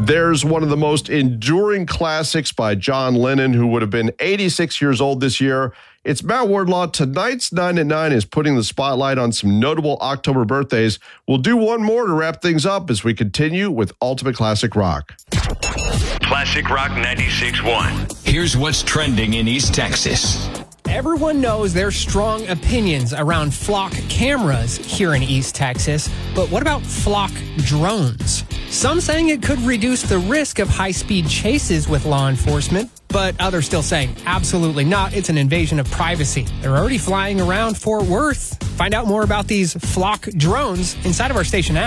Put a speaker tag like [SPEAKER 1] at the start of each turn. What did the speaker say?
[SPEAKER 1] There's one of the most enduring classics by John Lennon, who would have been 86 years old this year. It's Matt Wardlaw. Tonight's 9 at 9 is putting the spotlight on some notable October birthdays. We'll do one more to wrap things up as we continue with Ultimate Classic Rock.
[SPEAKER 2] Classic Rock 96.1.
[SPEAKER 3] Here's what's trending in East Texas.
[SPEAKER 4] Everyone knows there's strong opinions around flock cameras here in East Texas, but what about flock drones? Some saying it could reduce the risk of high-speed chases with law enforcement, but others still saying absolutely not. It's an invasion of privacy. They're already flying around Fort Worth. Find out more about these flock drones inside of our station app.